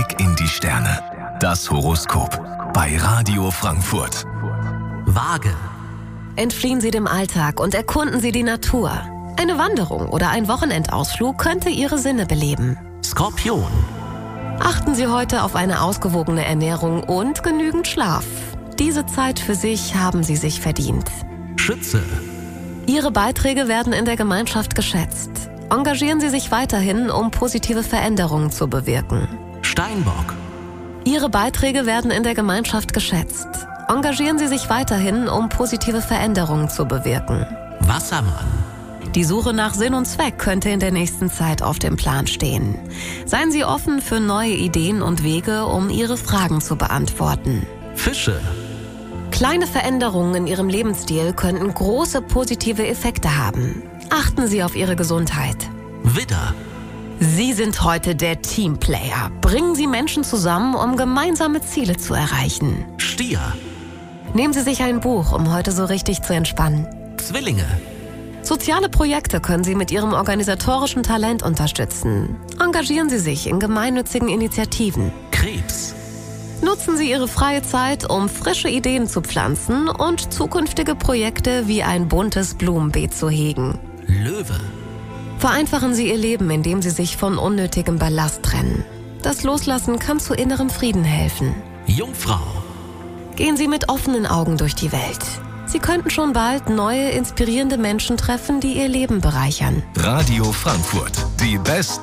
Blick in die Sterne. Das Horoskop bei Radio Frankfurt. Waage. Entfliehen Sie dem Alltag und erkunden Sie die Natur. Eine Wanderung oder ein Wochenendausflug könnte Ihre Sinne beleben. Skorpion. Achten Sie heute auf eine ausgewogene Ernährung und genügend Schlaf. Diese Zeit für sich haben Sie sich verdient. Schütze. Ihre Beiträge werden in der Gemeinschaft geschätzt. Engagieren Sie sich weiterhin, um positive Veränderungen zu bewirken. Steinbock. Ihre Beiträge werden in der Gemeinschaft geschätzt. Engagieren Sie sich weiterhin, um positive Veränderungen zu bewirken. Wassermann. Die Suche nach Sinn und Zweck könnte in der nächsten Zeit auf dem Plan stehen. Seien Sie offen für neue Ideen und Wege, um Ihre Fragen zu beantworten. Fische. Kleine Veränderungen in Ihrem Lebensstil könnten große positive Effekte haben. Achten Sie auf Ihre Gesundheit. Widder. Sie sind heute der Teamplayer. Bringen Sie Menschen zusammen, um gemeinsame Ziele zu erreichen. Stier. Nehmen Sie sich ein Buch, um heute so richtig zu entspannen. Zwillinge. Soziale Projekte können Sie mit Ihrem organisatorischen Talent unterstützen. Engagieren Sie sich in gemeinnützigen Initiativen. Krebs. Nutzen Sie Ihre freie Zeit, um frische Ideen zu pflanzen und zukünftige Projekte wie ein buntes Blumenbeet zu hegen. Löwe. Vereinfachen Sie Ihr Leben, indem Sie sich von unnötigem Ballast trennen. Das Loslassen kann zu innerem Frieden helfen. Jungfrau. Gehen Sie mit offenen Augen durch die Welt. Sie könnten schon bald neue, inspirierende Menschen treffen, die Ihr Leben bereichern. Radio Frankfurt. Die besten